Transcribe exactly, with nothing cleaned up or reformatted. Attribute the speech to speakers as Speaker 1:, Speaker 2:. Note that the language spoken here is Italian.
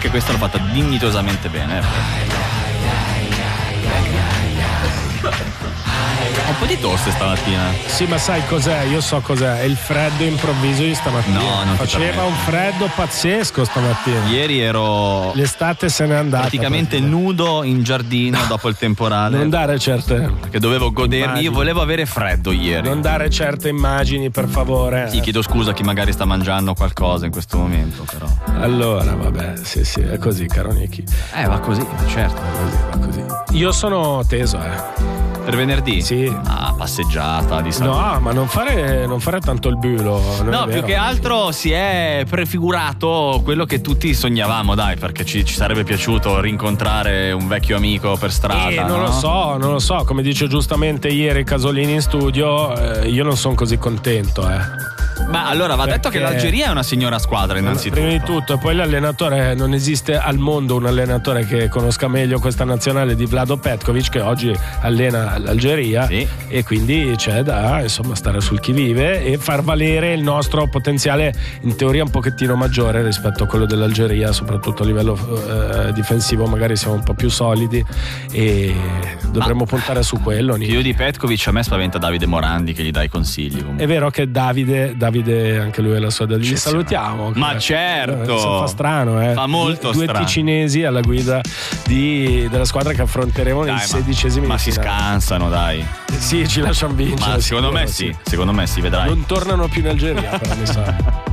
Speaker 1: anche questa l'ho fatta dignitosamente bene. Ho un po' di tosse stamattina.
Speaker 2: Sì, ma sai cos'è? Io so cos'è. È il freddo improvviso di stamattina.
Speaker 1: No, non ti
Speaker 2: Faceva
Speaker 1: permetto.
Speaker 2: un freddo pazzesco stamattina.
Speaker 1: Ieri ero
Speaker 2: L'estate se n'è andata.
Speaker 1: praticamente nudo in giardino dopo il temporale.
Speaker 2: Non dare certe.
Speaker 1: Perché dovevo godermi.
Speaker 2: immagini.
Speaker 1: Io volevo avere freddo ieri.
Speaker 2: Non dare certe immagini, per favore.
Speaker 1: Sì, chiedo scusa a chi magari sta mangiando qualcosa in questo momento, però.
Speaker 2: Allora, vabbè, sì, sì, è così, caro Nicky.
Speaker 1: Eh, va così, certo.
Speaker 2: Va così. Io sono teso, eh.
Speaker 1: Per venerdì?
Speaker 2: Sì.
Speaker 1: Ah, passeggiata di salute.
Speaker 2: No, ma non fare, non fare tanto il bulo. non
Speaker 1: No,
Speaker 2: è
Speaker 1: più
Speaker 2: vero.
Speaker 1: che altro si è prefigurato quello che tutti sognavamo, dai, perché ci, ci sarebbe piaciuto rincontrare un vecchio amico per strada.
Speaker 2: Eh, non
Speaker 1: no?
Speaker 2: lo so, non lo so. Come dice giustamente ieri Casolini in studio, eh, io non sono così contento, eh.
Speaker 1: Ma allora va detto
Speaker 2: Perché-
Speaker 1: che l'Algeria è una signora squadra, innanzitutto.
Speaker 2: Prima di tutto, poi l'allenatore, non esiste al mondo un allenatore che conosca meglio questa nazionale di Vlado Petkovic, che oggi allena l'Algeria,
Speaker 1: Sì.
Speaker 2: e quindi c'è da insomma stare sul chi vive e far valere il nostro potenziale in teoria un pochettino maggiore rispetto a quello dell'Algeria, soprattutto a livello eh, difensivo magari siamo un po' più solidi e dovremmo puntare su quello.
Speaker 1: Più di Petkovic a me spaventa Davide Morandi che gli dà i consigli comunque.
Speaker 2: È vero che Davide, Davide anche lui è la sua, li
Speaker 1: Sì,
Speaker 2: salutiamo.
Speaker 1: Ma
Speaker 2: che-
Speaker 1: certo.
Speaker 2: Eh, fa strano, eh.
Speaker 1: Fa molto
Speaker 2: Due
Speaker 1: strano.
Speaker 2: ticinesi alla guida di, della squadra che affronteremo
Speaker 1: Dai,
Speaker 2: nei
Speaker 1: ma-
Speaker 2: sedicesimi
Speaker 1: Ma
Speaker 2: di
Speaker 1: si
Speaker 2: finale.
Speaker 1: scansano, dai.
Speaker 2: Sì, ci lasciano vincere.
Speaker 1: Ma secondo
Speaker 2: sicuro,
Speaker 1: me sì, secondo me sì, vedrai.
Speaker 2: Non tornano più in Algeria, però mi sa.